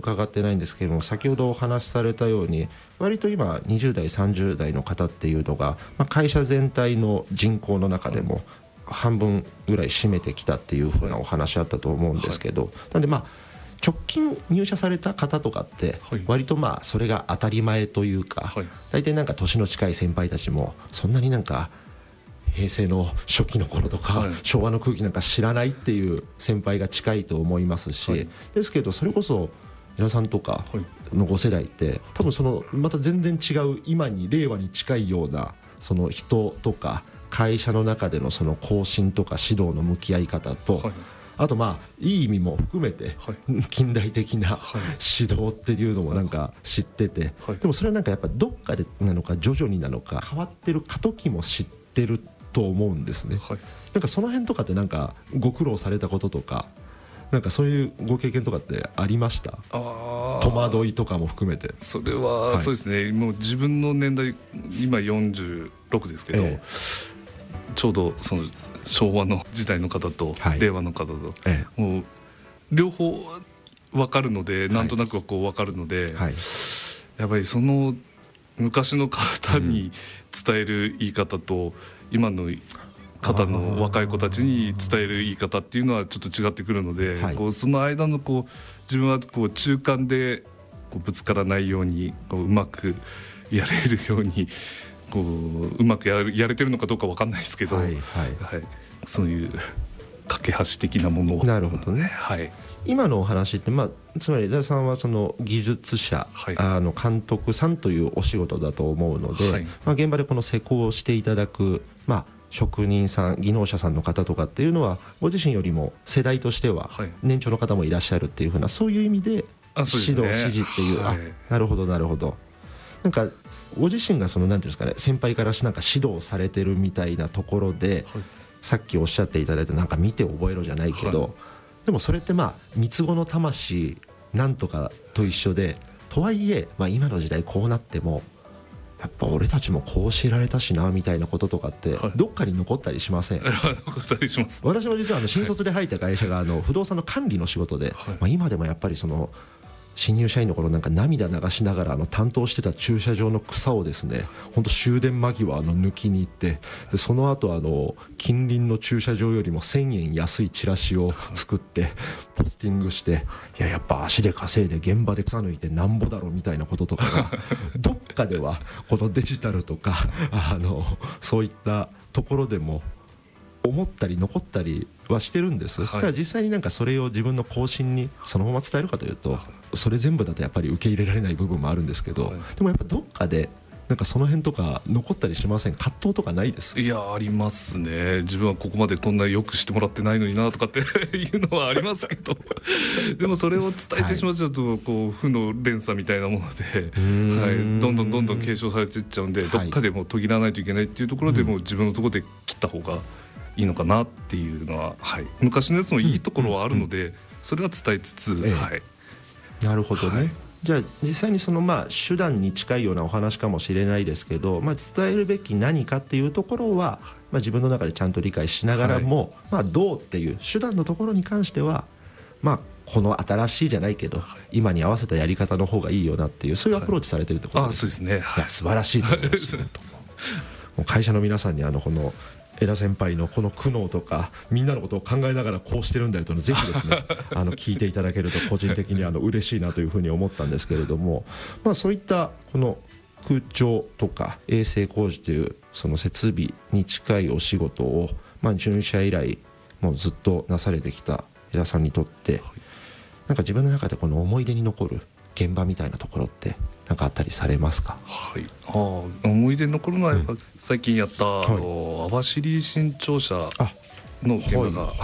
伺ってないんですけども、先ほどお話しされたように割と今20代30代の方っていうのが、会社全体の人口の中でも半分ぐらい占めてきたっていう風なお話あったと思うんですけど、なんで直近入社された方とかって割とそれが当たり前というか、大体なんか年の近い先輩たちもそんなになんか平成の初期の頃とか昭和の空気なんか知らないっていう先輩が近いと思いますし、ですけどそれこそ皆さんとかのご世代って多分そのまた全然違う今に令和に近いようなその人とか会社の中でのその更新とか指導の向き合い方と、あといい意味も含めて近代的な指導っていうのもなんか知ってて、でもそれはなんかやっぱどっかでなのか徐々になのか変わってる過渡期も知ってると思うんですね。なんかその辺とかってなんかご苦労されたこととかなんかそういうご経験とかってありました？戸惑いとかも含めて。 それはそうですね、もう自分の年代今46ですけど、ちょうどその昭和の時代の方と令和の方と、もう両方分かるので、なんとなくこう分かるので、やっぱりその昔の方に伝える言い方と今の方の若い子たちに伝える言い方っていうのはちょっと違ってくるので、こうその間のこう自分はこう中間でこうぶつからないようにこううまくやれるようにこうまくやれてるのかどうか分かんないですけど、そういう架け橋的なものを。 なるほどね。今のお話って、つまり枝田さんはその技術者、監督さんというお仕事だと思うので、現場でこの施工をしていただく、職人さん技能者さんの方とかっていうのはご自身よりも世代としては年長の方もいらっしゃるっていう風なそういう意味で指導指示っていう、なるほどなるほど。なんかご自身がその何ていうんですかね、先輩からなんか指導されてるみたいなところで、さっきおっしゃっていただいたなんか見て覚えろじゃないけど、でもそれって三つ子の魂なんとかと一緒で、とはいえ今の時代こうなってもやっぱ俺たちもこう教えられたしなみたいなこととかってどっかに残ったりしません？ 残ったりします。 私も実は新卒で入った会社が不動産の管理の仕事で、今でもやっぱりその新入社員の頃なんか涙流しながら担当してた駐車場の草をですね、本当終電間際抜きに行って、でその後近隣の駐車場よりも1000円安いチラシを作ってポスティングして、やっぱ足で稼いで現場で草抜いてなんぼだろみたいなこととかがどっかではこのデジタルとかそういったところでも思ったり残ったりはしてるんです。だから実際になんかそれを自分の後進にそのまま伝えるかというと、それ全部だとやっぱり受け入れられない部分もあるんですけど、でもやっぱどっかでなんかその辺とか残ったりしません？葛藤とかないです？ いやありますね。自分はここまでこんなよくしてもらってないのになとかっていうのはありますけどでもそれを伝えてしまっちゃうとこう負の連鎖みたいなもので、どんどん継承されていっちゃうんで、どっかでも途切らないといけないっていうところでもう自分のところで切った方がいいのかなっていうのは、昔のやつのいいところはあるので、それは伝えつつ、 なるほどね。じゃあ実際にその手段に近いようなお話かもしれないですけど、伝えるべき何かっていうところは、自分の中でちゃんと理解しながらも、どうっていう手段のところに関してはこの新しいじゃないけど、今に合わせたやり方の方がいいよなっていう、そういうアプローチされてるってことですね。 そうですね。 いや素晴らしいと思いますもう会社の皆さんにこの江田先輩のこの苦悩とかみんなのことを考えながらこうしてるんだよというのをぜひですね聞いていただけると個人的に嬉しいなというふうに思ったんですけれども、そういったこの空調とか衛生工事というその設備に近いお仕事を入社以来もうずっとなされてきた江田さんにとって、なんか自分の中でこの思い出に残る現場みたいなところって何かあったりされますか？ 思い出に残るのは最近やった網走新庁舎の現場が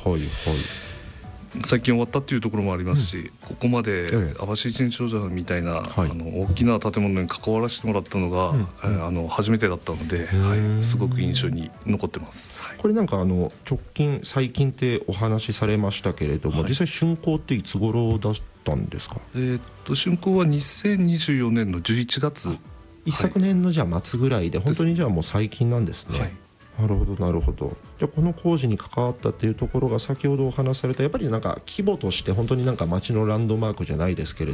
最近終わったっていうところもありますし、ここまで網走新庁舎みたいな大きな建物に関わらせてもらったのが初めてだったので、すごく印象に残ってます。 これなんか直近最近ってお話しされましたけれども、実際竣工っていつ頃だったんですか？ 竣工は2024年の11月、 一昨年のじゃあ末ぐらいで、本当にじゃあもう最近なんですね。なるほどなるほど。じゃあこの工事に関わったっていうところが先ほどお話しされた、やっぱりなんか規模として本当になんか街のランドマークじゃないですけれ